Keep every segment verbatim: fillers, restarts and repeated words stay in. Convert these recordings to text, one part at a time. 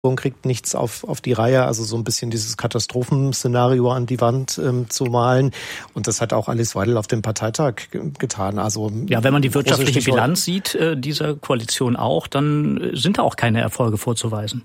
kriegt nichts auf, auf die Reihe, also so ein bisschen dieses Katastrophenszenario an die Wand ähm, zu malen. Und das hat auch Alice Weidel auf dem Parteitag g- getan. Also ja, wenn man die wirtschaftliche Bilanz sieht, äh, dieser Koalition auch, dann sind da auch keine Erfolge vorzuweisen.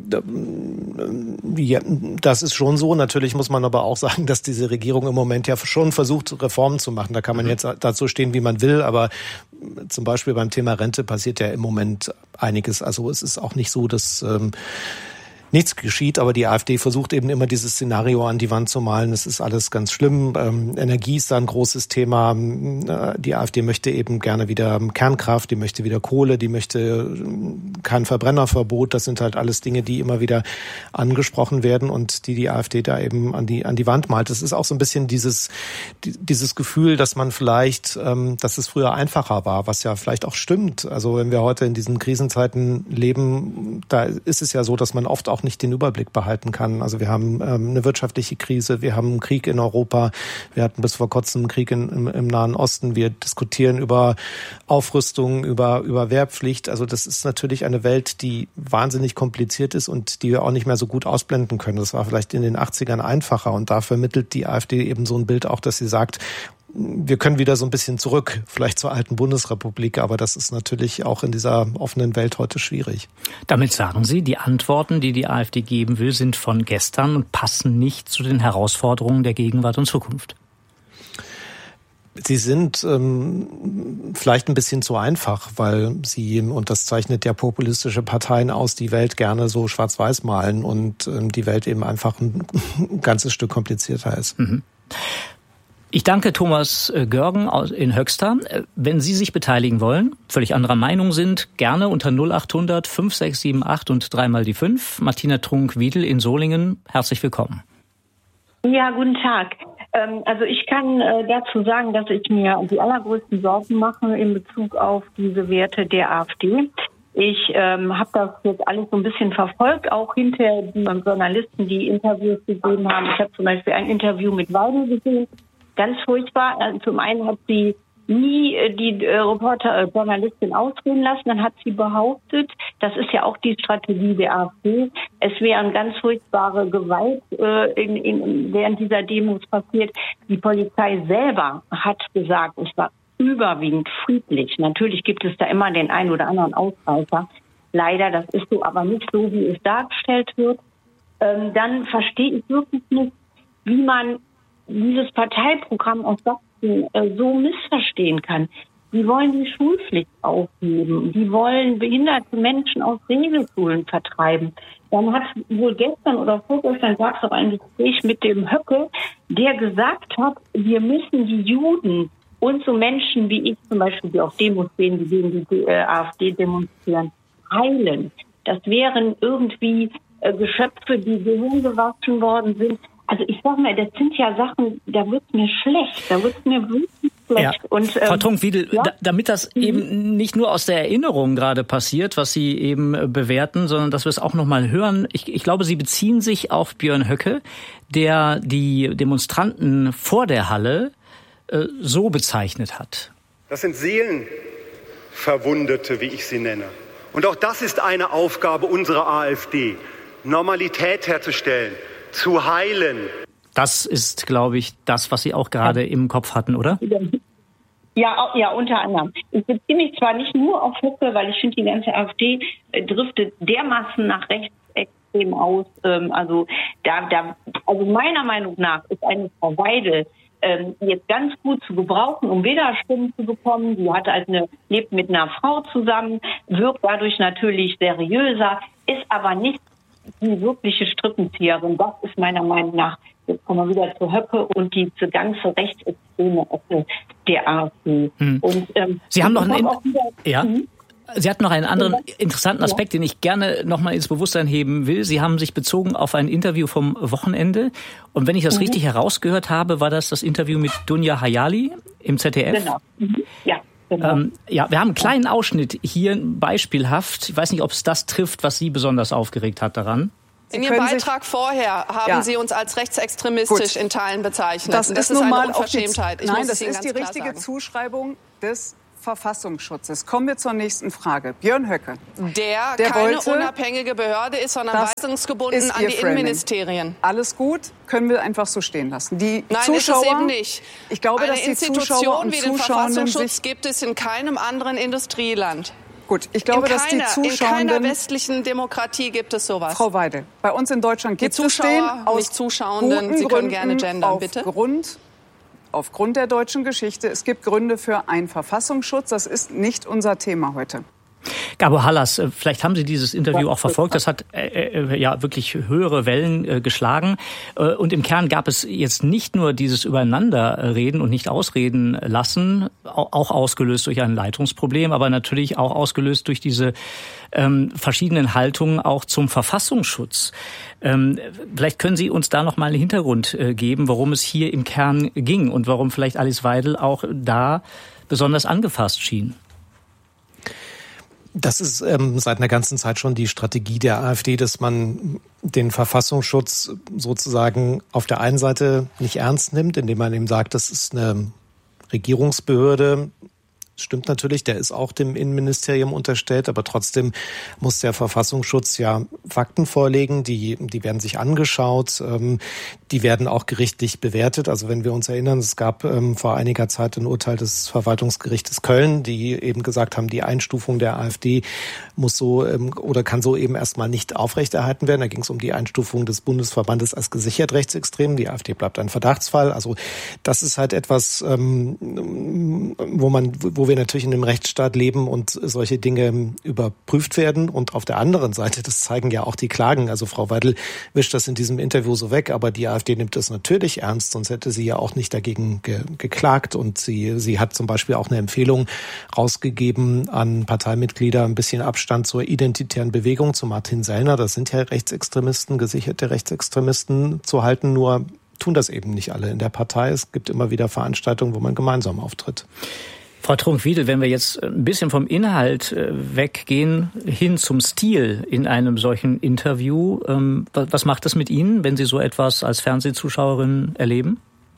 Ja, das ist schon so. Natürlich muss man aber auch sagen, dass diese Regierung im Moment ja schon versucht, Reformen zu machen. Da kann man jetzt dazu stehen, wie man will, aber zum Beispiel beim Thema Rente passiert ja im Moment einiges. Also es ist auch nicht so, dass ähm, nichts geschieht, aber die AfD versucht eben immer dieses Szenario an die Wand zu malen. Es ist alles ganz schlimm. Ähm, Energie ist da ein großes Thema. Die AfD möchte eben gerne wieder Kernkraft, die möchte wieder Kohle, die möchte kein Verbrennerverbot. Das sind halt alles Dinge, die immer wieder angesprochen werden und die die AfD da eben an die an die Wand malt. Es ist auch so ein bisschen dieses dieses Gefühl, dass man vielleicht, ähm, dass es früher einfacher war, was ja vielleicht auch stimmt. Also wenn wir heute in diesen Krisenzeiten leben, da ist es ja so, dass man oft auch nicht den Überblick behalten kann. Also wir haben ähm, eine wirtschaftliche Krise, wir haben einen Krieg in Europa, wir hatten bis vor kurzem einen Krieg in, im, im Nahen Osten, wir diskutieren über Aufrüstung, über, über Wehrpflicht. Also das ist natürlich eine Welt, die wahnsinnig kompliziert ist und die wir auch nicht mehr so gut ausblenden können. Das war vielleicht in den achtzigern einfacher und da vermittelt die AfD eben so ein Bild auch, dass sie sagt, wir können wieder so ein bisschen zurück, vielleicht zur alten Bundesrepublik, aber das ist natürlich auch in dieser offenen Welt heute schwierig. Damit sagen Sie, die Antworten, die die AfD geben will, sind von gestern und passen nicht zu den Herausforderungen der Gegenwart und Zukunft. Sie sind ähm, vielleicht ein bisschen zu einfach, weil sie, und das zeichnet ja populistische Parteien aus, die Welt gerne so schwarz-weiß malen und ähm, die Welt eben einfach ein, ein ganzes Stück komplizierter ist. Mhm. Ich danke Thomas Görgen in Höxter. Wenn Sie sich beteiligen wollen, völlig anderer Meinung sind, gerne unter null achthundert fünf sechs sieben acht und dreimal die fünf. Martina Trunk-Wiedel in Solingen, herzlich willkommen. Ja, guten Tag. Also ich kann dazu sagen, dass ich mir die allergrößten Sorgen mache in Bezug auf diese Werte der AfD. Ich ähm, habe das jetzt alles so ein bisschen verfolgt, auch hinter die Journalisten, die Interviews gegeben haben. Ich habe zum Beispiel ein Interview mit Weidel gesehen. Ganz furchtbar. Zum einen hat sie nie die äh, Reporter, äh, Journalistin ausreden lassen. Dann hat sie behauptet, das ist ja auch die Strategie der AfD, es wäre ganz furchtbare Gewalt äh, in, in, während dieser Demos passiert. Die Polizei selber hat gesagt, es war überwiegend friedlich. Natürlich gibt es da immer den einen oder anderen Ausreißer. Leider, das ist so, aber nicht so, wie es dargestellt wird. Ähm, dann verstehe ich wirklich nicht, wie man dieses Parteiprogramm aus Sachsen äh, so missverstehen kann. Die wollen die Schulpflicht aufheben. Die wollen behinderte Menschen aus Regelschulen vertreiben. Dann hat wohl gestern oder vorgestern gab es auch ein Gespräch mit dem Höcke, der gesagt hat, wir müssen die Juden und so Menschen wie ich zum Beispiel, die auf Demos gehen, die gegen die äh, AfD demonstrieren, heilen. Das wären irgendwie äh, Geschöpfe, die gehirngewaschen worden sind. Also ich sag mal, das sind ja Sachen, da wird's mir schlecht, da wird's mir wirklich schlecht. Ja. Und, ähm, Frau Trunk-Wiedel, ja? da, damit das mhm. eben nicht nur aus der Erinnerung gerade passiert, was Sie eben bewerten, sondern dass wir es auch nochmal hören. Ich, ich glaube, Sie beziehen sich auf Björn Höcke, der die Demonstranten vor der Halle äh, so bezeichnet hat. Das sind Seelenverwundete, wie ich sie nenne. Und auch das ist eine Aufgabe unserer AfD, Normalität herzustellen, zu heilen. Das ist, glaube ich, das, was Sie auch gerade ja. im Kopf hatten, oder? Ja, ja, unter anderem. Ich beziehe mich zwar nicht nur auf Höcke, weil ich finde, die ganze AfD äh, driftet dermaßen nach rechtsextrem aus. Ähm, also, da, da, also meiner Meinung nach ist eine Frau Weidel ähm, jetzt ganz gut zu gebrauchen, um Wählerstimmen zu bekommen. Die hat halt eine, lebt mit einer Frau zusammen, wirkt dadurch natürlich seriöser, ist aber nicht die wirkliche Strippenzieherin. Das ist meiner Meinung nach, jetzt kommen wir wieder zu Höcke und die, die ganze rechtsextreme Ecke der AfD. Hm. Und, ähm, Sie haben noch einen, wieder, ja. Hm? Sie hatten noch einen anderen interessanten Aspekt, ja. den ich gerne nochmal ins Bewusstsein heben will. Sie haben sich bezogen auf ein Interview vom Wochenende. Und wenn ich das mhm. richtig herausgehört habe, war das das Interview mit Dunja Hayali im Z D F? Genau. Mhm. Ja. Genau. Ähm, ja, wir haben einen kleinen Ausschnitt hier, beispielhaft. Ich weiß nicht, ob es das trifft, was Sie besonders aufgeregt hat daran. In Ihrem Beitrag vorher haben ja. Sie uns als rechtsextremistisch Gut. in Teilen bezeichnet. Das, das ist ist nun eine mal Unverschämtheit. Die, nein, das ist die richtige sagen. Zuschreibung des Verfassungsschutzes. Kommen wir zur nächsten Frage. Björn Höcke. Der, der keine wollte, unabhängige Behörde ist, sondern weisungsgebunden an die Framing. Innenministerien. Alles gut, können wir einfach so stehen lassen. Die Nein, Zuschauer, ist es eben nicht. Ich glaube, Eine dass die Institution Zuschauer und wie den Zuschauerinnen Verfassungsschutz sich gibt es in keinem anderen Industrieland. Gut, ich glaube, in dass keiner, die Zuschauerinnen... In keiner westlichen Demokratie gibt es sowas. Frau Weidel, bei uns in Deutschland gibt die Zuschauer, es den aus nicht Zuschauenden, guten Sie können Gründen, gerne gendern, bitte. Aufgrund, aufgrund der deutschen Geschichte. Es gibt Gründe für einen Verfassungsschutz. Das ist nicht unser Thema heute. Gabo Hallas, vielleicht haben Sie dieses Interview auch verfolgt. Das hat äh, äh, ja wirklich höhere Wellen äh, geschlagen. Äh, und im Kern gab es jetzt nicht nur dieses Übereinanderreden und nicht ausreden lassen, auch ausgelöst durch ein Leitungsproblem, aber natürlich auch ausgelöst durch diese ähm, verschiedenen Haltungen auch zum Verfassungsschutz. Ähm, vielleicht können Sie uns da noch mal einen Hintergrund äh, geben, worum es hier im Kern ging und warum vielleicht Alice Weidel auch da besonders angefasst schien. Das ist ähm, seit einer ganzen Zeit schon die Strategie der AfD, dass man den Verfassungsschutz sozusagen auf der einen Seite nicht ernst nimmt, indem man eben sagt, das ist eine Regierungsbehörde. Stimmt natürlich, der ist auch dem Innenministerium unterstellt, aber trotzdem muss der Verfassungsschutz ja Fakten vorlegen, die die werden sich angeschaut, ähm, die werden auch gerichtlich bewertet. Also wenn wir uns erinnern, es gab ähm, vor einiger Zeit ein Urteil des Verwaltungsgerichtes Köln, die eben gesagt haben, die Einstufung der AfD muss so ähm, oder kann so eben erstmal nicht aufrechterhalten werden. Da ging es um die Einstufung des Bundesverbandes als gesichert rechtsextrem. Die AfD bleibt ein Verdachtsfall. Also das ist halt etwas, ähm, wo man wo wir natürlich in einem Rechtsstaat leben und solche Dinge überprüft werden. Und auf der anderen Seite, das zeigen ja auch die Klagen, also Frau Weidel wischt das in diesem Interview so weg, aber die AfD nimmt das natürlich ernst, sonst hätte sie ja auch nicht dagegen ge- geklagt. Und sie, sie hat zum Beispiel auch eine Empfehlung rausgegeben an Parteimitglieder, ein bisschen Abstand zur identitären Bewegung, zu Martin Sellner, das sind ja Rechtsextremisten, gesicherte Rechtsextremisten, zu halten, nur tun das eben nicht alle in der Partei. Es gibt immer wieder Veranstaltungen, wo man gemeinsam auftritt. Frau Trunk-Wiedel, wenn wir jetzt ein bisschen vom Inhalt weggehen, hin zum Stil in einem solchen Interview, was macht das mit Ihnen, wenn Sie so etwas als Fernsehzuschauerin erleben?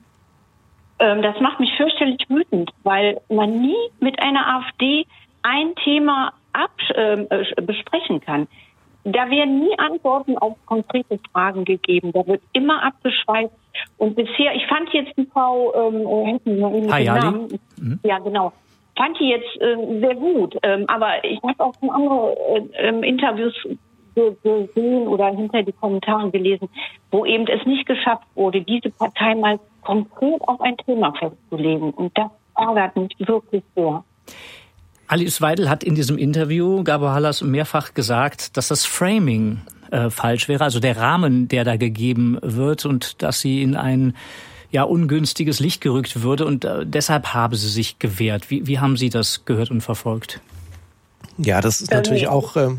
Das macht mich fürchterlich wütend, weil man nie mit einer AfD ein Thema ab, äh, besprechen kann. Da werden nie Antworten auf konkrete Fragen gegeben. Da wird immer abgeschweift. Und bisher, ich fand jetzt die Frau, ähm, hätten wir eben den Namen. Mhm. Ja, genau. Fand die jetzt äh, sehr gut. Ähm, aber ich habe auch schon andere äh, Interviews gesehen oder hinter die Kommentare gelesen, wo eben es nicht geschafft wurde, diese Partei mal konkret auf ein Thema festzulegen. Und das ärgert mich wirklich sehr. Alice Weidel hat in diesem Interview, Gabo Hallas, mehrfach gesagt, dass das Framing äh, falsch wäre, also der Rahmen, der da gegeben wird und dass sie in ein ja ungünstiges Licht gerückt würde und äh, deshalb habe sie sich gewehrt. Wie, wie haben Sie das gehört und verfolgt? Ja, das ist natürlich ähm, auch... Ähm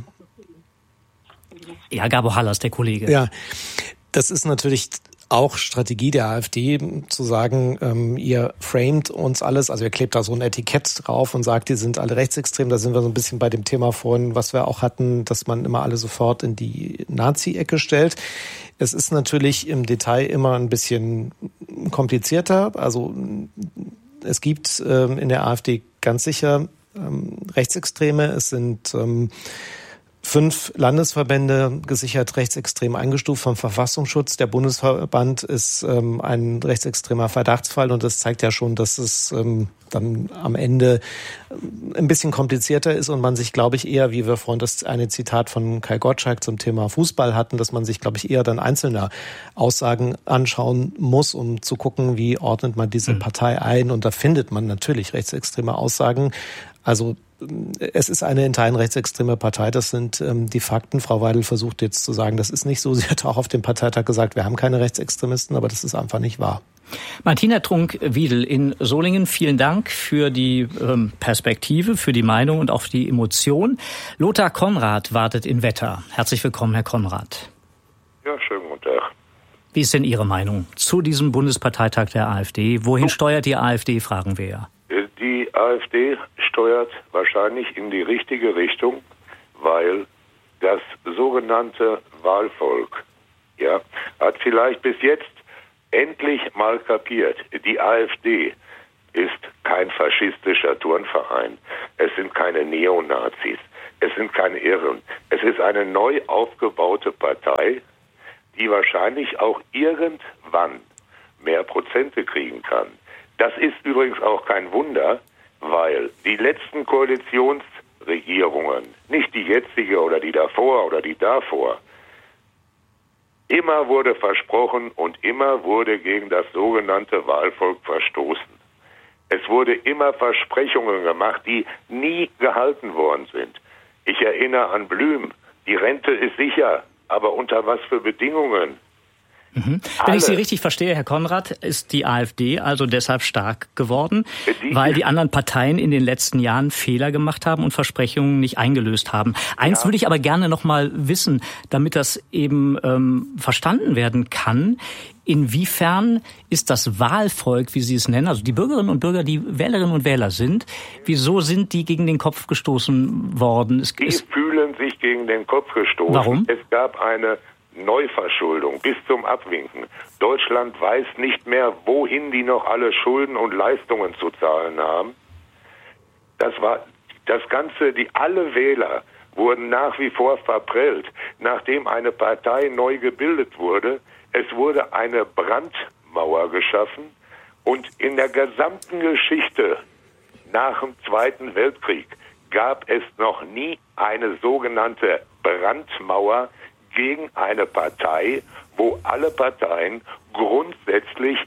ja, Gabo Hallas, der Kollege. Ja, das ist natürlich auch Strategie der AfD, zu sagen, ähm, ihr framet uns alles, also ihr klebt da so ein Etikett drauf und sagt, die sind alle rechtsextrem. Da sind wir so ein bisschen bei dem Thema vorhin, was wir auch hatten, dass man immer alle sofort in die Nazi-Ecke stellt. Es ist natürlich im Detail immer ein bisschen komplizierter. Also es gibt ähm, in der AfD ganz sicher ähm, Rechtsextreme. Es sind ähm, fünf Landesverbände gesichert rechtsextrem eingestuft vom Verfassungsschutz. Der Bundesverband ist ähm, ein rechtsextremer Verdachtsfall und das zeigt ja schon, dass es ähm, dann am Ende ein bisschen komplizierter ist und man sich, glaube ich, eher, wie wir vorhin das eine Zitat von Kai Gottschalk zum Thema Fußball hatten, dass man sich, glaube ich, eher dann einzelne Aussagen anschauen muss, um zu gucken, wie ordnet man diese mhm. Partei ein. Und da findet man natürlich rechtsextreme Aussagen. Also es ist eine in Teilen rechtsextreme Partei, das sind ähm, die Fakten. Frau Weidel versucht jetzt zu sagen, das ist nicht so. Sie hat auch auf dem Parteitag gesagt, wir haben keine Rechtsextremisten, aber das ist einfach nicht wahr. Martina Trunk-Wiedel in Solingen, vielen Dank für die ähm, Perspektive, für die Meinung und auch für die Emotion. Lothar Konrad wartet in Wetter. Herzlich willkommen, Herr Konrad. Ja, schönen guten Tag. Wie ist denn Ihre Meinung zu diesem Bundesparteitag der AfD? Wohin steuert die AfD, fragen wir ja. Die AfD steuert wahrscheinlich in die richtige Richtung, weil das sogenannte Wahlvolk ja, hat vielleicht bis jetzt endlich mal kapiert, die AfD ist kein faschistischer Turnverein. Es sind keine Neonazis. Es sind keine Irren. Es ist eine neu aufgebaute Partei, die wahrscheinlich auch irgendwann mehr Prozente kriegen kann. Das ist übrigens auch kein Wunder, weil die letzten Koalitionsregierungen, nicht die jetzige oder die davor oder die davor, immer wurde versprochen und immer wurde gegen das sogenannte Wahlvolk verstoßen. Es wurde immer Versprechungen gemacht, die nie gehalten worden sind. Ich erinnere an Blüm, die Rente ist sicher, aber unter was für Bedingungen? Mhm. Wenn ich Sie richtig verstehe, Herr Konrad, ist die AfD also deshalb stark geworden, die weil die anderen Parteien in den letzten Jahren Fehler gemacht haben und Versprechungen nicht eingelöst haben. Eins ja. würde ich aber gerne noch mal wissen, damit das eben ähm, verstanden werden kann. Inwiefern ist das Wahlvolk, wie Sie es nennen, also die Bürgerinnen und Bürger, die Wählerinnen und Wähler sind, wieso sind die gegen den Kopf gestoßen worden? Es, die es, fühlen sich gegen den Kopf gestoßen. Warum? Es gab eine Neuverschuldung bis zum Abwinken. Deutschland weiß nicht mehr, wohin die noch alle Schulden und Leistungen zu zahlen haben. Das war das Ganze, die alle Wähler wurden nach wie vor verprellt, nachdem eine Partei neu gebildet wurde. Es wurde eine Brandmauer geschaffen und in der gesamten Geschichte nach dem Zweiten Weltkrieg gab es noch nie eine sogenannte Brandmauer gegen eine Partei, wo alle Parteien grundsätzlich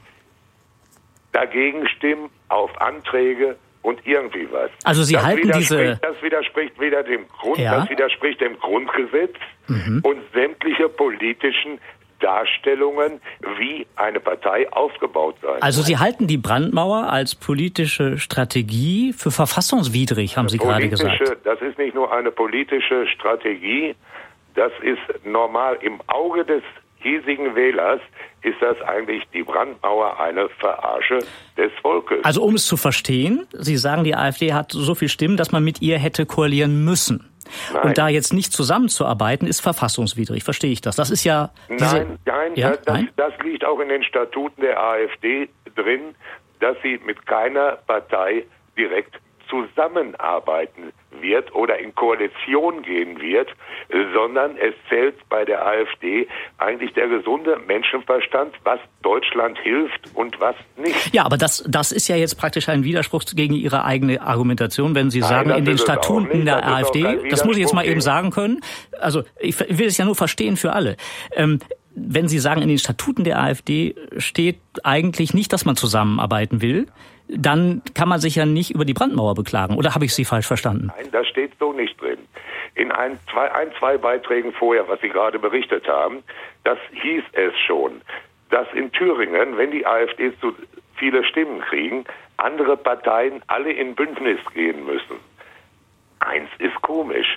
dagegen stimmen auf Anträge und irgendwie was. Also Sie das halten diese... Das widerspricht weder dem Grund, ja. das widerspricht dem Grundgesetz mhm. und sämtliche politischen Darstellungen, wie eine Partei aufgebaut sein Also kann. Sie halten die Brandmauer als politische Strategie für verfassungswidrig, haben Sie gerade gesagt. Das ist nicht nur eine politische Strategie, das ist normal. Im Auge des hiesigen Wählers ist das eigentlich die Brandmauer eine Verarsche des Volkes. Also um es zu verstehen, Sie sagen, die AfD hat so viel Stimmen, dass man mit ihr hätte koalieren müssen. Nein. Und da jetzt nicht zusammenzuarbeiten, ist verfassungswidrig. Verstehe ich das? Das ist ja... Diese nein, nein, ja? das, nein, das liegt auch in den Statuten der AfD drin, dass sie mit keiner Partei direkt zusammenarbeiten wird oder in Koalition gehen wird, sondern es zählt bei der AfD eigentlich der gesunde Menschenverstand, was Deutschland hilft und was nicht. Ja, aber das, das ist ja jetzt praktisch ein Widerspruch gegen Ihre eigene Argumentation, wenn Sie Nein, sagen, in den Statuten der AfD, das muss ich jetzt mal eben sagen können, also ich will es ja nur verstehen für alle, ähm, wenn Sie sagen, in den Statuten der AfD steht eigentlich nicht, dass man zusammenarbeiten will, dann kann man sich ja nicht über die Brandmauer beklagen. Oder habe ich Sie falsch verstanden? Nein, das steht so nicht drin. In ein, zwei, ein, zwei Beiträgen vorher, was Sie gerade berichtet haben, das hieß es schon, dass in Thüringen, wenn die AfD zu viele Stimmen kriegen, andere Parteien alle in Bündnis gehen müssen. Eins ist komisch.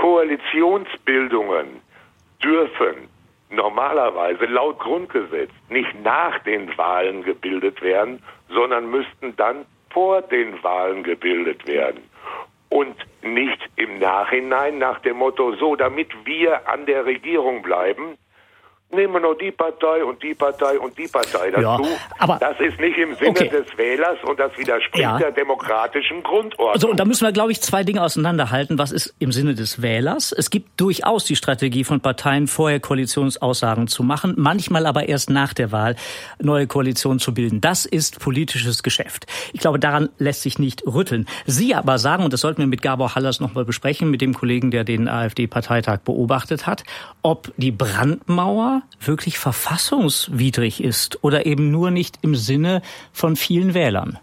Koalitionsbildungen dürfen normalerweise laut Grundgesetz nicht nach den Wahlen gebildet werden, sondern müssten dann vor den Wahlen gebildet werden. Und nicht im Nachhinein nach dem Motto, so, damit wir an der Regierung bleiben, nehmen wir noch die Partei und die Partei und die Partei dazu. Ja, aber das ist nicht im Sinne okay. des Wählers und das widerspricht ja. der demokratischen Grundordnung. Also, und da müssen wir, glaube ich, zwei Dinge auseinanderhalten. Was ist im Sinne des Wählers? Es gibt durchaus die Strategie von Parteien, vorher Koalitionsaussagen zu machen, manchmal aber erst nach der Wahl neue Koalitionen zu bilden. Das ist politisches Geschäft. Ich glaube, daran lässt sich nicht rütteln. Sie aber sagen, und das sollten wir mit Gabor Hallers noch mal besprechen, mit dem Kollegen, der den AfD-Parteitag beobachtet hat, ob die Brandmauer wirklich verfassungswidrig ist oder eben nur nicht im Sinne von vielen Wählern.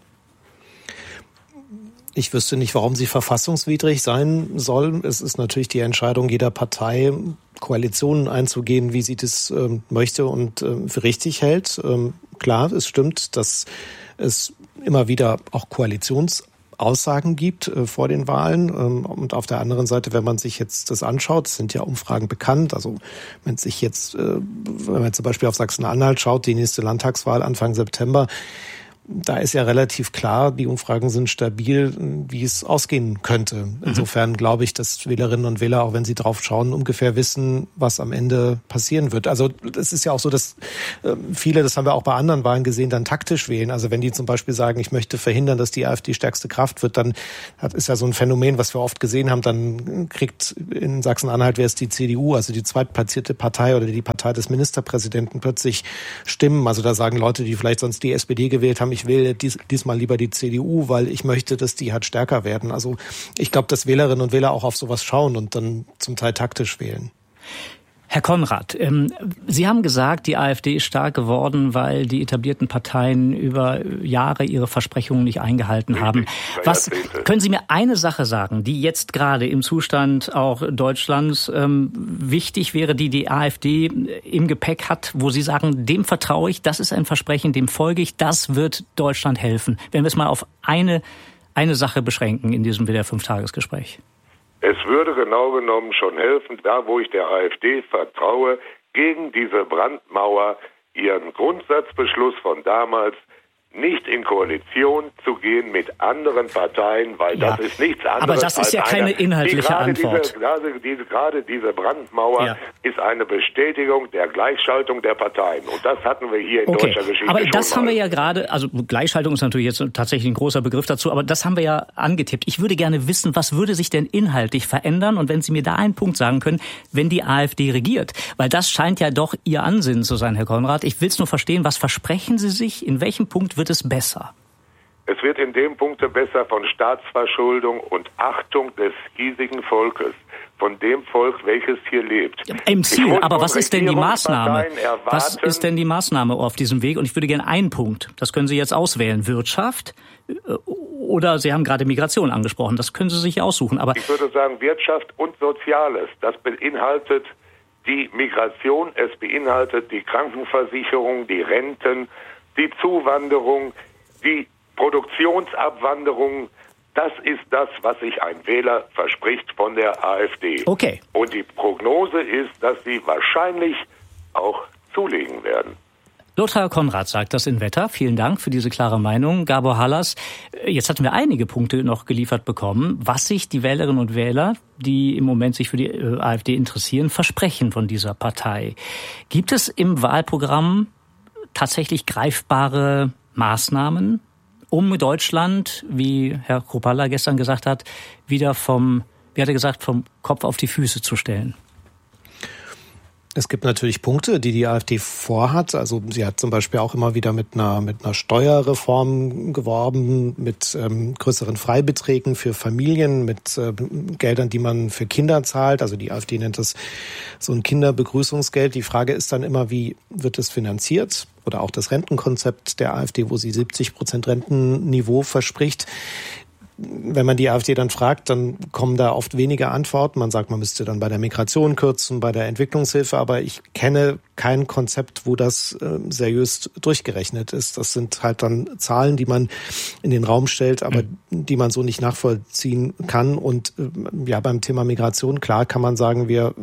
Ich wüsste nicht, warum sie verfassungswidrig sein soll. Es ist natürlich die Entscheidung jeder Partei, Koalitionen einzugehen, wie sie das äh, möchte und äh, für richtig hält. Ähm, klar, es stimmt, dass es immer wieder auch Koalitions Aussagen gibt äh, vor den Wahlen. Ähm, und auf der anderen Seite, wenn man sich jetzt das anschaut, sind ja Umfragen bekannt. Also wenn sich jetzt, äh, wenn man zum Beispiel auf Sachsen-Anhalt schaut, die nächste Landtagswahl Anfang September, da ist ja relativ klar, die Umfragen sind stabil, wie es ausgehen könnte. Insofern mhm. glaube ich, dass Wählerinnen und Wähler, auch wenn sie drauf schauen, ungefähr wissen, was am Ende passieren wird. Also es ist ja auch so, dass äh, viele, das haben wir auch bei anderen Wahlen gesehen, dann taktisch wählen. Also wenn die zum Beispiel sagen, ich möchte verhindern, dass die AfD stärkste Kraft wird, dann ist ja so ein Phänomen, was wir oft gesehen haben, dann kriegt in Sachsen-Anhalt, wer ist die C D U, also die zweitplatzierte Partei oder die Partei des Ministerpräsidenten, plötzlich Stimmen. Also da sagen Leute, die vielleicht sonst die S P D gewählt haben, ich wähle dies, diesmal lieber die C D U, weil ich möchte, dass die halt stärker werden. Also ich glaube, dass Wählerinnen und Wähler auch auf sowas schauen und dann zum Teil taktisch wählen. Herr Konrad, ähm, Sie haben gesagt, die AfD ist stark geworden, weil die etablierten Parteien über Jahre ihre Versprechungen nicht eingehalten haben. Was können Sie mir eine Sache sagen, die jetzt gerade im Zustand auch Deutschlands ähm, wichtig wäre, die die AfD im Gepäck hat, wo Sie sagen, dem vertraue ich, das ist ein Versprechen, dem folge ich, das wird Deutschland helfen. Wenn wir es mal auf eine, eine Sache beschränken in diesem W D R fünf-Tagesgespräch. Es würde genau genommen schon helfen, da wo ich der AfD vertraue, gegen diese Brandmauer ihren Grundsatzbeschluss von damals nicht in Koalition zu gehen mit anderen Parteien, weil ja, das ist nichts anderes. Aber das ist ja keine eine, inhaltliche die Antwort. Diese, gerade, diese, gerade diese Brandmauer ja. ist eine Bestätigung der Gleichschaltung der Parteien. Und das hatten wir hier in okay. deutscher Geschichte aber schon das mal. haben wir ja gerade, also Gleichschaltung ist natürlich jetzt tatsächlich ein großer Begriff dazu, aber das haben wir ja angetippt. Ich würde gerne wissen, was würde sich denn inhaltlich verändern? Und wenn Sie mir da einen Punkt sagen können, wenn die AfD regiert, weil das scheint ja doch Ihr Ansinnen zu sein, Herr Konrad. Ich will es nur verstehen, was versprechen Sie sich? In welchem Punkt wird es besser? Es wird in dem Punkte besser von Staatsverschuldung und Achtung des hiesigen Volkes, von dem Volk, welches hier lebt. Im Ziel, aber was ist denn die Maßnahme? Was ist denn die Maßnahme auf diesem Weg? Und ich würde gerne einen Punkt, das können Sie jetzt auswählen, Wirtschaft oder Sie haben gerade Migration angesprochen, das können Sie sich aussuchen. Aber ich würde sagen Wirtschaft und Soziales, das beinhaltet die Migration, es beinhaltet die Krankenversicherung, die Renten, die Zuwanderung, die Produktionsabwanderung. Das ist das, was sich ein Wähler verspricht von der AfD. Okay. Und die Prognose ist, dass sie wahrscheinlich auch zulegen werden. Lothar Konrad sagt das in Wetter. Vielen Dank für diese klare Meinung. Gabor Hallas, jetzt hatten wir einige Punkte noch geliefert bekommen, was sich die Wählerinnen und Wähler, die im Moment sich für die AfD interessieren, versprechen von dieser Partei. Gibt es im Wahlprogramm tatsächlich greifbare Maßnahmen, um Deutschland, wie Herr Kruppalla gestern gesagt hat, wieder vom, wie hat er gesagt, vom Kopf auf die Füße zu stellen? Es gibt natürlich Punkte, die die AfD vorhat. Also sie hat zum Beispiel auch immer wieder mit einer mit einer Steuerreform geworben, mit ähm, größeren Freibeträgen für Familien, mit äh, Geldern, die man für Kinder zahlt. Also die AfD nennt das so ein Kinderbegrüßungsgeld. Die Frage ist dann immer, wie wird es finanziert? Oder auch das Rentenkonzept der AfD, wo sie siebzig Prozent Rentenniveau verspricht. Wenn man die AfD dann fragt, dann kommen da oft weniger Antworten. Man sagt, man müsste dann bei der Migration kürzen, bei der Entwicklungshilfe. Aber ich kenne kein Konzept, wo das äh, seriös durchgerechnet ist. Das sind halt dann Zahlen, die man in den Raum stellt, aber mhm. die man so nicht nachvollziehen kann. Und äh, ja, beim Thema Migration, klar kann man sagen, wir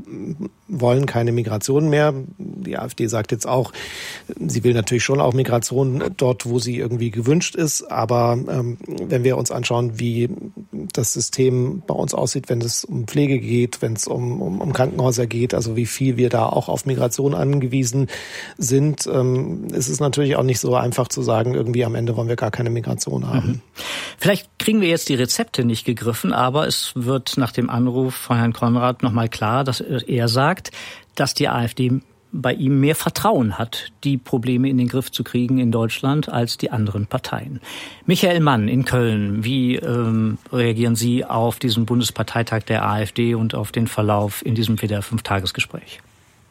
wollen keine Migration mehr. Die AfD sagt jetzt auch, sie will natürlich schon auch Migration dort, wo sie irgendwie gewünscht ist. Aber ähm, wenn wir uns anschauen, wie das System bei uns aussieht, wenn es um Pflege geht, wenn es um, um, um Krankenhäuser geht, also wie viel wir da auch auf Migration angewiesen sind, ähm, ist es natürlich auch nicht so einfach zu sagen, irgendwie am Ende wollen wir gar keine Migration haben. Mhm. Vielleicht kriegen wir jetzt die Rezepte nicht gegriffen, aber es wird nach dem Anruf von Herrn Konrad nochmal klar, dass er sagt, dass die AfD bei ihm mehr Vertrauen hat, die Probleme in den Griff zu kriegen in Deutschland als die anderen Parteien. Michael Mann in Köln, wie ähm, reagieren Sie auf diesen Bundesparteitag der AfD und auf den Verlauf in diesem W D R fünf-Tagesgespräch?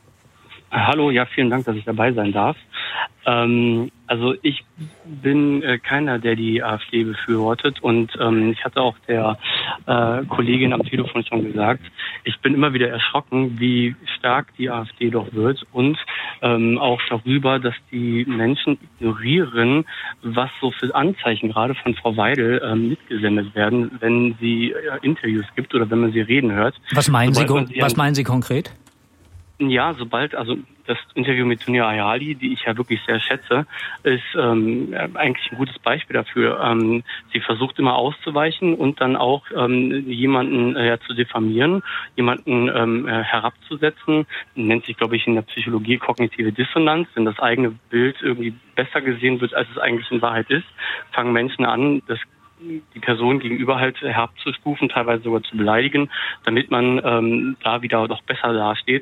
Hallo, ja, vielen Dank, dass ich dabei sein darf. Ähm, also ich bin äh, keiner, der die AfD befürwortet und ähm, ich hatte auch der äh, Kollegin am Telefon schon gesagt, ich bin immer wieder erschrocken, wie stark die AfD doch wird und ähm, auch darüber, dass die Menschen ignorieren, was so für Anzeichen gerade von Frau Weidel ähm, mitgesendet werden, wenn sie äh, Interviews gibt oder wenn man sie reden hört. Was meinen Sie, was meinen Sie konkret? Ja, sobald, also das Interview mit Dunja Hayali, die ich ja wirklich sehr schätze, ist ähm, eigentlich ein gutes Beispiel dafür. Ähm, sie versucht immer auszuweichen und dann auch ähm, jemanden äh, zu diffamieren, jemanden ähm, äh, herabzusetzen. Nennt sich, glaube ich, in der Psychologie kognitive Dissonanz, wenn das eigene Bild irgendwie besser gesehen wird, als es eigentlich in Wahrheit ist, fangen Menschen an, das die Person gegenüber halt herabzustufen, teilweise sogar zu beleidigen, damit man ähm, da wieder doch besser dasteht.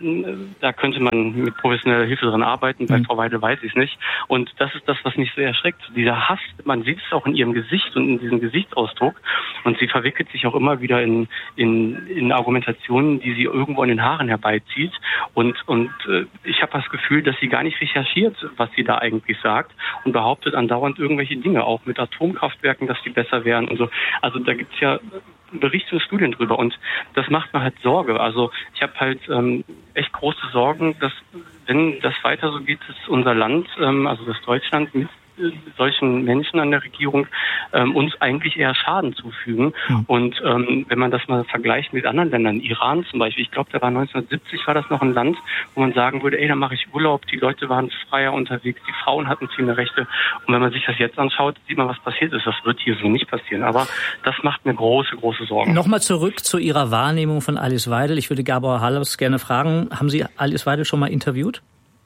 Da könnte man mit professioneller Hilfe dran arbeiten, bei mhm. Frau Weidel weiß ich es nicht. Und das ist das, was mich so erschreckt. Dieser Hass, man sieht es auch in ihrem Gesicht und in diesem Gesichtsausdruck. Und sie verwickelt sich auch immer wieder in, in, in Argumentationen, die sie irgendwo an den Haaren herbeizieht. Und, und äh, ich habe das Gefühl, dass sie gar nicht recherchiert, was sie da eigentlich sagt und behauptet andauernd irgendwelche Dinge, auch mit Atomkraftwerken, dass die besser wären und so. Also da gibt's ja Berichte und Studien drüber und das macht mir halt Sorge. Also ich habe halt ähm, echt große Sorgen, dass wenn das weiter so geht, dass unser Land, ähm, also das Deutschland mit solchen Menschen an der Regierung ähm, uns eigentlich eher Schaden zufügen. Mhm. Und ähm, wenn man das mal vergleicht mit anderen Ländern, Iran zum Beispiel, ich glaube, da war neunzehnhundertsiebzig war das noch ein Land, wo man sagen würde, ey, da mache ich Urlaub, die Leute waren freier unterwegs, die Frauen hatten viel mehr Rechte. Und wenn man sich das jetzt anschaut, sieht man, was passiert ist. Das wird hier so nicht passieren. Aber das macht mir große, große Sorgen. Nochmal zurück zu Ihrer Wahrnehmung von Alice Weidel. Ich würde Gabor Hallervs gerne fragen, haben Sie Alice Weidel schon mal interviewt?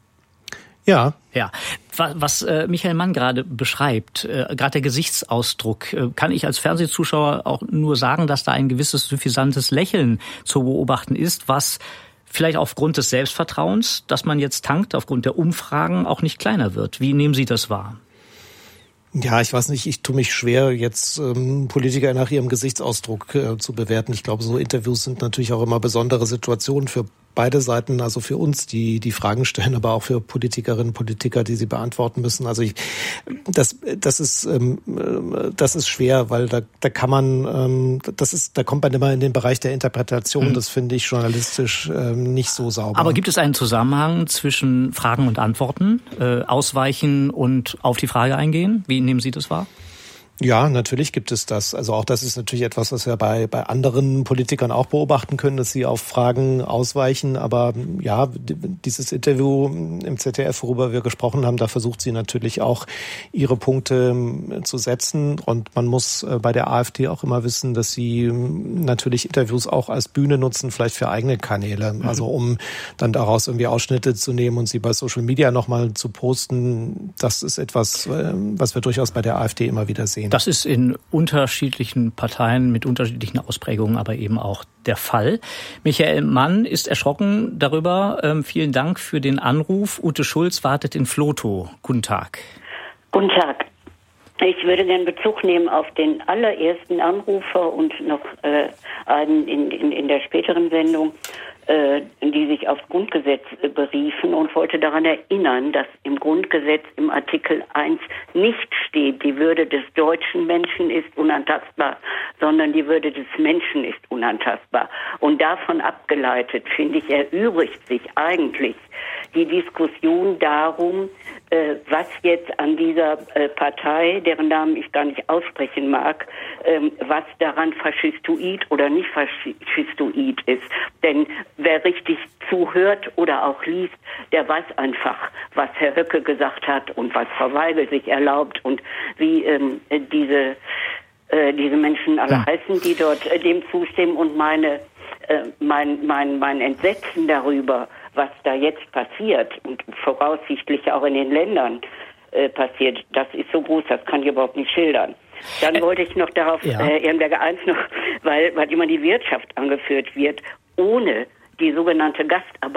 Ja. Ja. Was, was äh, Michael Mann gerade beschreibt, äh, gerade der Gesichtsausdruck, äh, kann ich als Fernsehzuschauer auch nur sagen, dass da ein gewisses suffisantes Lächeln zu beobachten ist, was vielleicht aufgrund des Selbstvertrauens, das man jetzt tankt, aufgrund der Umfragen auch nicht kleiner wird. Wie nehmen Sie das wahr? Ja, ich weiß nicht, ich tue mich schwer, jetzt ähm, Politiker nach ihrem Gesichtsausdruck äh, zu bewerten. Ich glaube, so Interviews sind natürlich auch immer besondere Situationen für beide Seiten, also für uns, die die Fragen stellen, aber auch für Politikerinnen und Politiker, die sie beantworten müssen. Also ich, das, das ist, ähm, das ist schwer, weil da, da kann man, ähm, das ist, da kommt man immer in den Bereich der Interpretation. Mhm. Das finde ich journalistisch ähm, nicht so sauber. Aber gibt es einen Zusammenhang zwischen Fragen und Antworten, äh, Ausweichen und auf die Frage eingehen? Wie nehmen Sie das wahr? Ja, natürlich gibt es das. Also auch das ist natürlich etwas, was wir bei, bei anderen Politikern auch beobachten können, dass sie auf Fragen ausweichen. Aber ja, dieses Interview im Z D F, worüber wir gesprochen haben, da versucht sie natürlich auch ihre Punkte zu setzen. Und man muss bei der AfD auch immer wissen, dass sie natürlich Interviews auch als Bühne nutzen, vielleicht für eigene Kanäle. Mhm. Also um dann daraus irgendwie Ausschnitte zu nehmen und sie bei Social Media nochmal zu posten. Das ist etwas, was wir durchaus bei der AfD immer wieder sehen. Das ist in unterschiedlichen Parteien mit unterschiedlichen Ausprägungen aber eben auch der Fall. Michael Mann ist erschrocken darüber. Ähm, vielen Dank für den Anruf. Ute Schulz wartet in Vlotho. Guten Tag. Guten Tag. Ich würde gerne Bezug nehmen auf den allerersten Anrufer und noch äh, einen in, in, in der späteren Sendung, äh, die sich aufs Grundgesetz äh, beriefen und wollte daran erinnern, dass im Grundgesetz im Artikel eins nicht steht, die Würde des deutschen Menschen ist unantastbar, sondern die Würde des Menschen ist unantastbar. Und davon abgeleitet, finde ich, erübrigt sich eigentlich die Diskussion darum, äh, was jetzt an dieser äh, Partei, deren Namen ich gar nicht aussprechen mag, ähm, was daran faschistoid oder nicht faschistoid ist. Denn wer richtig zuhört oder auch liest, der weiß einfach, was Herr Höcke gesagt hat und was Frau Weigel sich erlaubt und wie ähm, diese äh, diese Menschen alle ja. heißen, die dort äh, dem zustimmen. Und meine äh, mein mein mein Entsetzen darüber, was da jetzt passiert und voraussichtlich auch in den Ländern äh, passiert, das ist so groß, das kann ich überhaupt nicht schildern. Dann wollte ich noch darauf, ja. äh, Ehrenberger eins noch, weil, weil immer die Wirtschaft angeführt wird, ohne die sogenannte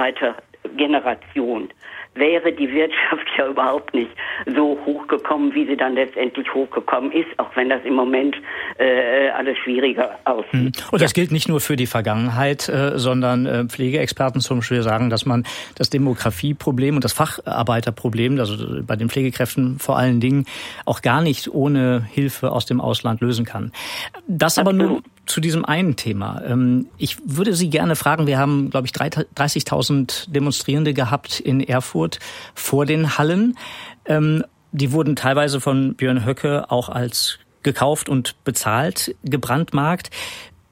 Gastarbeitergeneration wäre die Wirtschaft ja überhaupt nicht so hochgekommen, wie sie dann letztendlich hochgekommen ist, auch wenn das im Moment äh, alles schwieriger aussieht. Und das ja. gilt nicht nur für die Vergangenheit, äh, sondern äh, Pflegeexperten zum Beispiel sagen, dass man das Demografieproblem und das Facharbeiterproblem, also bei den Pflegekräften vor allen Dingen, auch gar nicht ohne Hilfe aus dem Ausland lösen kann. Das aber nur zu diesem einen Thema. Ich würde Sie gerne fragen, wir haben, glaube ich, dreißigtausend Demonstrierende gehabt in Erfurt vor den Hallen. Die wurden teilweise von Björn Höcke auch als gekauft und bezahlt, gebrandmarkt.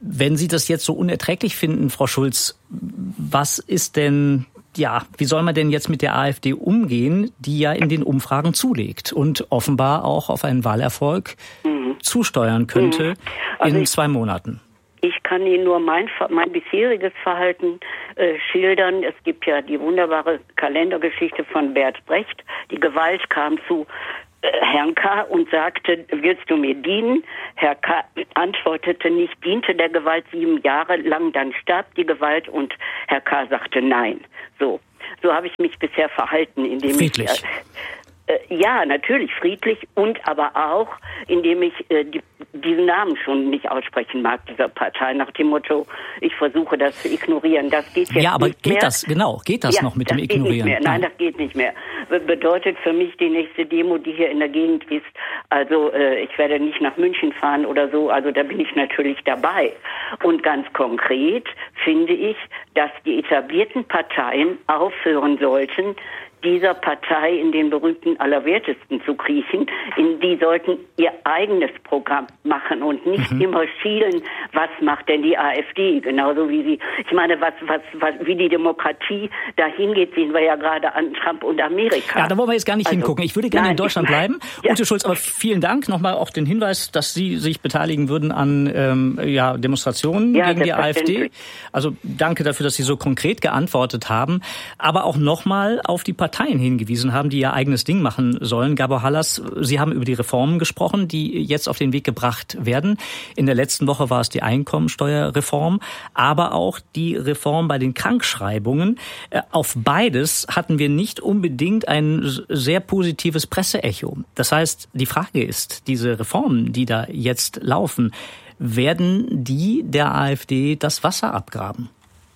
Wenn Sie das jetzt so unerträglich finden, Frau Schulz, was ist denn, ja, wie soll man denn jetzt mit der AfD umgehen, die ja in den Umfragen zulegt und offenbar auch auf einen Wahlerfolg mhm. zusteuern könnte mhm. also in ich, zwei Monaten? Ich kann Ihnen nur mein, mein bisheriges Verhalten äh, schildern. Es gibt ja die wunderbare Kalendergeschichte von Bert Brecht. Die Gewalt kam zu Herrn K. und sagte, willst du mir dienen? Herr K. antwortete nicht, diente der Gewalt sieben Jahre lang, dann starb die Gewalt und Herr K. sagte nein. So, so habe ich mich bisher verhalten, indem friedlich. ich... Äh, äh, ja, natürlich friedlich und aber auch, indem ich äh, die, diesen Namen schon nicht aussprechen mag, dieser Partei, nach dem Motto, ich versuche das zu ignorieren. Das geht jetzt ja, aber nicht geht mehr. das, genau, geht das ja, noch mit das dem Ignorieren? Geht nicht mehr. Nein, das geht nicht mehr. Bedeutet für mich die nächste Demo, die hier in der Gegend ist, also äh, ich werde nicht nach München fahren oder so, also da bin ich natürlich dabei. Und ganz konkret finde ich, dass die etablierten Parteien aufhören sollten, dieser Partei in den berühmten Allerwertesten zu kriechen. In die sollten ihr eigenes Programm machen und nicht mhm. immer schielen, was macht denn die AfD? Genauso wie sie, ich meine, was, was, was, wie die Demokratie dahin geht, sehen wir ja gerade an Trump und Amerika. Ja, da wollen wir jetzt gar nicht also, hingucken. Ich würde gerne nein, in Deutschland bleiben. Ja. Ute Schulz, aber vielen Dank nochmal auch den Hinweis, dass Sie sich beteiligen würden an ähm, ja, Demonstrationen ja, gegen die AfD. Also danke dafür, dass Sie so konkret geantwortet haben. Aber auch nochmal auf die Partei Parteien hingewiesen haben, die ihr eigenes Ding machen sollen. Gabor Hallas, Sie haben über die Reformen gesprochen, die jetzt auf den Weg gebracht werden. In der letzten Woche war es die Einkommensteuerreform, aber auch die Reform bei den Krankschreibungen. Auf beides hatten wir nicht unbedingt ein sehr positives Presseecho. Das heißt, die Frage ist, diese Reformen, die da jetzt laufen, werden die der AfD das Wasser abgraben?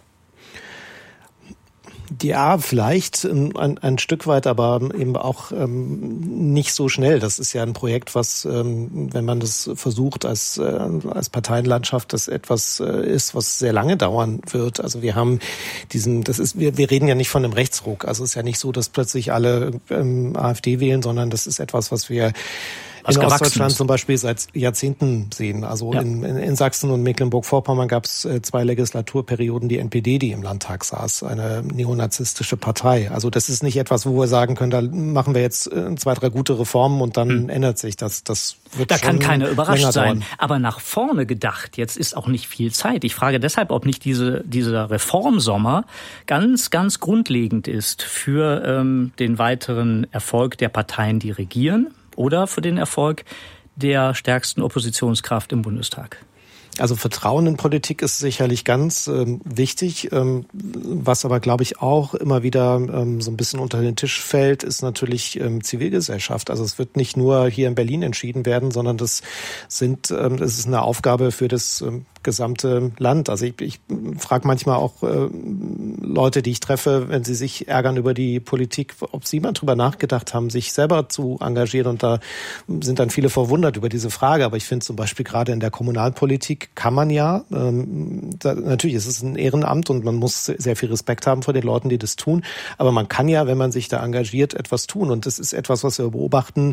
Ja, vielleicht ein, ein Stück weit, aber eben auch ähm, nicht so schnell. Das ist ja ein Projekt, was, ähm, wenn man das versucht als, äh, als Parteienlandschaft, das etwas äh, ist, was sehr lange dauern wird. Also wir haben diesen, das ist, wir, wir reden ja nicht von einem Rechtsruck. Also es ist ja nicht so, dass plötzlich alle ähm, AfD wählen, sondern das ist etwas, was wir in Ostdeutschland zum Beispiel seit Jahrzehnten sehen. Also ja. in, in, in Sachsen und Mecklenburg-Vorpommern gab es äh, zwei Legislaturperioden die N P D, die im Landtag saß, eine neonazistische Partei. Also das ist nicht etwas, wo wir sagen können, da machen wir jetzt äh, zwei, drei gute Reformen und dann hm. ändert sich das. Das wird da schon kann keiner überrascht sein. Dauern. Aber nach vorne gedacht, jetzt ist auch nicht viel Zeit. Ich frage deshalb, ob nicht diese dieser Reformsommer ganz, ganz grundlegend ist für ähm, den weiteren Erfolg der Parteien, die regieren. Oder für den Erfolg der stärksten Oppositionskraft im Bundestag? Also Vertrauen in Politik ist sicherlich ganz ähm, wichtig. Ähm, was aber, glaube ich, auch immer wieder ähm, so ein bisschen unter den Tisch fällt, ist natürlich ähm, Zivilgesellschaft. Also es wird nicht nur hier in Berlin entschieden werden, sondern das sind, ähm, das ist eine Aufgabe für das ähm, gesamte Land. Also ich, ich frage manchmal auch äh, Leute, die ich treffe, wenn sie sich ärgern über die Politik, ob sie mal drüber nachgedacht haben, sich selber zu engagieren. Und da sind dann viele verwundert über diese Frage. Aber ich finde zum Beispiel gerade in der Kommunalpolitik kann man ja, ähm, da, natürlich ist es ein Ehrenamt und man muss sehr viel Respekt haben vor den Leuten, die das tun. Aber man kann ja, wenn man sich da engagiert, etwas tun. Und das ist etwas, was wir beobachten,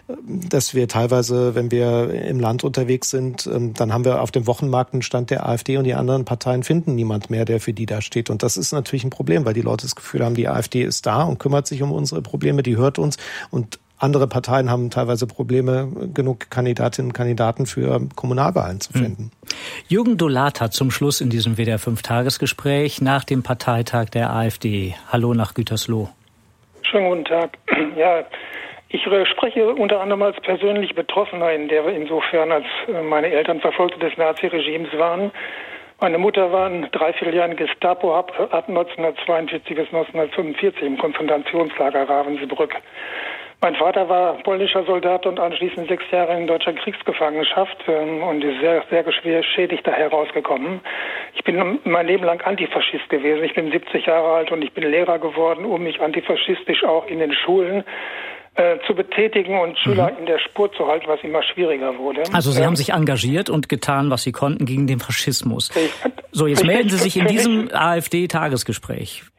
dass wir teilweise, wenn wir im Land unterwegs sind, ähm, dann haben wir auf dem Wochenmarkt einen Stand der AfD und die anderen Parteien finden niemand mehr, der für die da steht. Und das ist natürlich ein Problem, weil die Leute das Gefühl haben, die AfD ist da und kümmert sich um unsere Probleme, die hört uns. Und andere Parteien haben teilweise Probleme, genug Kandidatinnen und Kandidaten für Kommunalwahlen zu finden. Mhm. Jürgen Dolat hat zum Schluss in diesem W D R fünf Tagesgespräch nach dem Parteitag der AfD. Hallo nach Gütersloh. Schönen guten Tag. Ja, ich spreche unter anderem als persönlich Betroffener, in der insofern, als meine Eltern Verfolgte des Naziregimes waren. Meine Mutter war ein Dreivierteljahr in Gestapo ab, ab neunzehnhundertzweiundvierzig bis neunzehnhundertfünfundvierzig im Konzentrationslager Ravensbrück. Mein Vater war polnischer Soldat und anschließend sechs Jahre in deutscher Kriegsgefangenschaft ähm, und ist sehr, sehr schwer schädigt daher rausgekommen. Ich bin mein Leben lang Antifaschist gewesen. Ich bin siebzig Jahre alt und ich bin Lehrer geworden, um mich antifaschistisch auch in den Schulen äh, zu betätigen und Schüler mhm. in der Spur zu halten, was immer schwieriger wurde. Also Sie ähm, haben sich engagiert und getan, was Sie konnten gegen den Faschismus. So, jetzt melden Sie sich in diesem AfD-Tagesgespräch.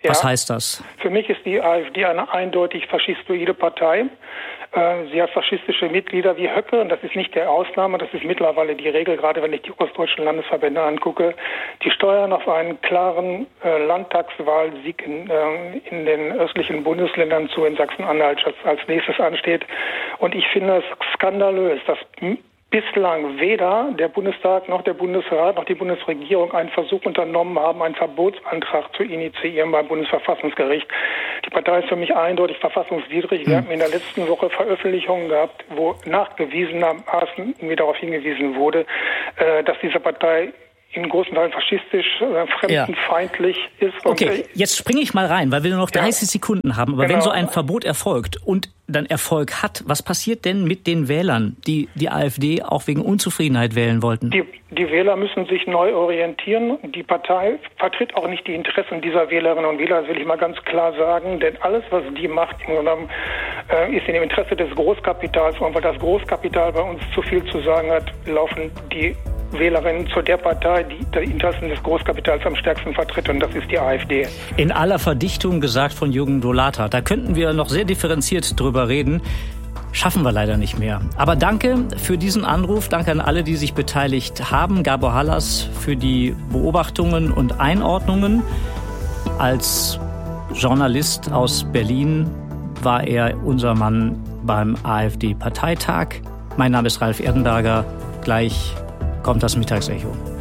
Was Ja. heißt das? Für mich ist die AfD eine eindeutig faschistoide Partei. Sie hat faschistische Mitglieder wie Höcke, und das ist nicht der Ausnahme, das ist mittlerweile die Regel, gerade wenn ich die ostdeutschen Landesverbände angucke. Die steuern auf einen klaren äh, Landtagswahlsieg in, äh, in den östlichen Bundesländern zu, in Sachsen-Anhalt, das als nächstes ansteht. Und ich finde es skandalös, dass bislang weder der Bundestag noch der Bundesrat noch die Bundesregierung einen Versuch unternommen haben, einen Verbotsantrag zu initiieren beim Bundesverfassungsgericht. Die Partei ist für mich eindeutig verfassungswidrig. Wir mhm. hatten in der letzten Woche Veröffentlichungen gehabt, wo nachgewiesenermaßen mir darauf hingewiesen wurde, äh, dass diese Partei in großen Teilen faschistisch, äh, fremdenfeindlich ja. ist. Und okay, jetzt springe ich mal rein, weil wir nur noch dreißig ja. Sekunden haben. Aber genau. wenn so ein Verbot erfolgt und dann Erfolg hat, was passiert denn mit den Wählern, die die AfD auch wegen Unzufriedenheit wählen wollten? Die, die Wähler müssen sich neu orientieren. Die Partei vertritt auch nicht die Interessen dieser Wählerinnen und Wähler, das will ich mal ganz klar sagen. Denn alles, was die macht, im Grunde genommen, äh, ist in dem Interesse des Großkapitals. Und weil das Großkapital bei uns zu viel zu sagen hat, laufen die Wählerinnen zu der Partei, die die Interessen des Großkapitals am stärksten vertritt, und das ist die AfD. In aller Verdichtung gesagt von Jürgen Dolata. Da könnten wir noch sehr differenziert drüber reden. Schaffen wir leider nicht mehr. Aber danke für diesen Anruf. Danke an alle, die sich beteiligt haben. Gabor Hallas für die Beobachtungen und Einordnungen. Als Journalist aus Berlin war er unser Mann beim AfD-Parteitag. Mein Name ist Ralf Erdenberger. Gleich kommt das Mittagsecho.